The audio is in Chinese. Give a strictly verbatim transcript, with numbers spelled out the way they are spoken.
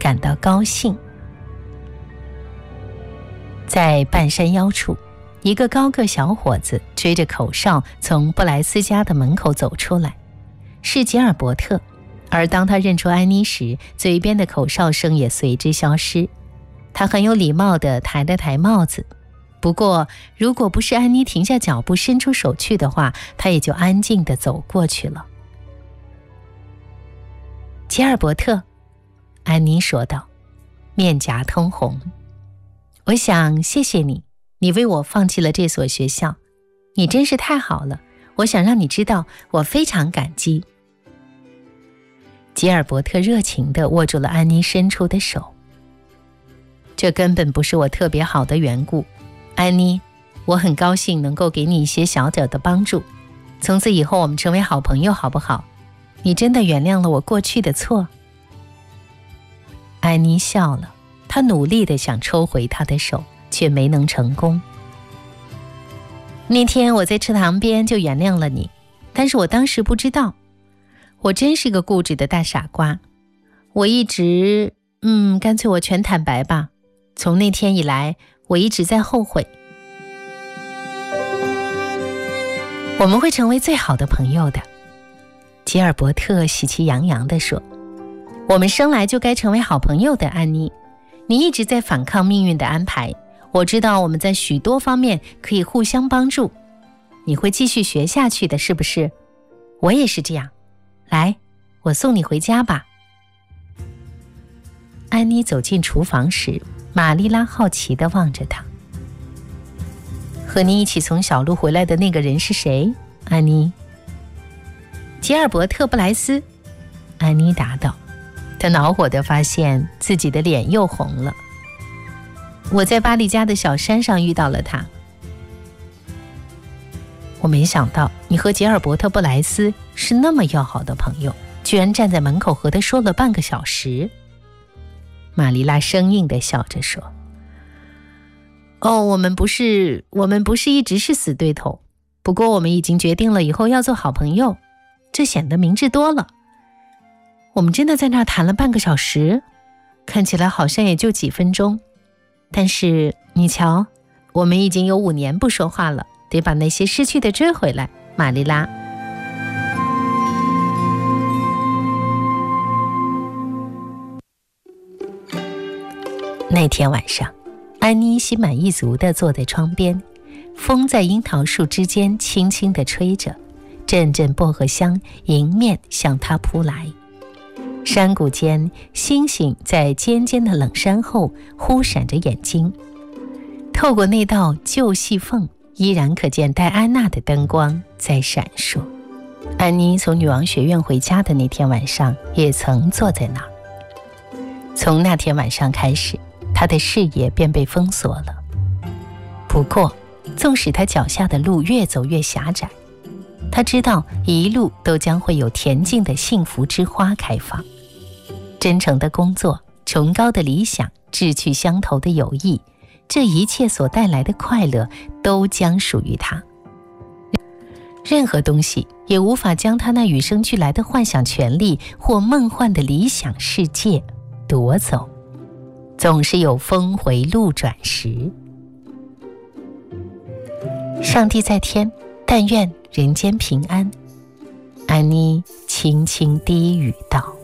感到高兴。在半山腰处，一个高个小伙子吹着口哨从布莱斯家的门口走出来，是吉尔伯特。而当他认出安妮时，嘴边的口哨声也随之消失。他很有礼貌地抬了抬帽子，不过如果不是安妮停下脚步伸出手去的话，他也就安静地走过去了。吉尔伯特，安妮说道，面颊通红，我想谢谢你，你为我放弃了这所学校，你真是太好了，我想让你知道我非常感激。吉尔伯特热情地握住了安妮伸出的手。这根本不是我特别好的缘故，安妮，我很高兴能够给你一些小点的帮助，从此以后我们成为好朋友好不好？你真的原谅了我过去的错？安妮笑了，她努力地想抽回他的手，却没能成功。那天我在池塘边就原谅了你，但是我当时不知道，我真是个固执的大傻瓜。我一直，嗯，干脆我全坦白吧。从那天以来，我一直在后悔。我们会成为最好的朋友的，吉尔伯特喜气洋洋地说。我们生来就该成为好朋友的，安妮。你一直在反抗命运的安排，我知道我们在许多方面可以互相帮助。你会继续学下去的，是不是？我也是这样。来，我送你回家吧。安妮走进厨房时，玛丽拉好奇地望着她。和你一起从小路回来的那个人是谁，安妮？吉尔伯特·布莱斯，安妮答道。她恼火地发现自己的脸又红了。我在巴黎家的小山上遇到了他。我没想到你和吉尔伯特·布莱斯是那么要好的朋友，居然站在门口和他说了半个小时。玛丽拉生硬地笑着说：哦，我们不是，我们不是一直是死对头，不过我们已经决定了以后要做好朋友，这显得明智多了。我们真的在那儿谈了半个小时，看起来好像也就几分钟，但是你瞧，我们已经有五年不说话了，得把那些失去的追回来，玛丽拉。那天晚上，安妮心满意足地坐在窗边，风在樱桃树之间轻轻地吹着，阵阵薄荷香迎面向她扑来。山谷间，星星在尖尖的冷山后忽闪着眼睛，透过那道旧细缝，依然可见戴安娜的灯光在闪烁。安妮从女王学院回家的那天晚上，也曾坐在那儿。从那天晚上开始，她的视野便被封锁了。不过，纵使她脚下的路越走越狭窄，她知道一路都将会有恬静的幸福之花开放。真诚的工作，崇高的理想，志趣相投的友谊，这一切所带来的快乐都将属于她。任何东西也无法将她那与生俱来的幻想权利或梦幻的理想世界夺走。总是有峰回路转时。上帝在天，但愿人间平安。安妮轻轻低语道。